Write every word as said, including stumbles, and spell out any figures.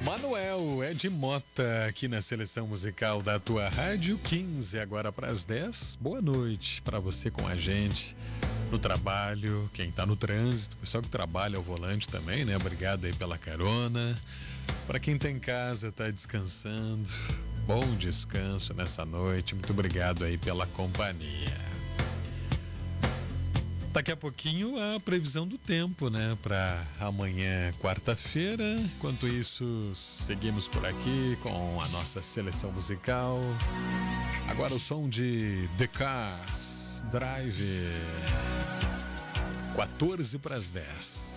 Manuel Ed Mota aqui na seleção musical da tua rádio, quinze agora para as dez. Boa noite para você com a gente no trabalho, quem tá no trânsito, pessoal que trabalha ao volante também, né? Obrigado aí pela carona. Para quem tá em casa, tá descansando, bom descanso nessa noite. Muito obrigado aí pela companhia. Daqui a pouquinho a previsão do tempo, né? Para amanhã, quarta-feira. Enquanto isso, seguimos por aqui com a nossa seleção musical. Agora o som de The Cars Drive. quatorze para as dez.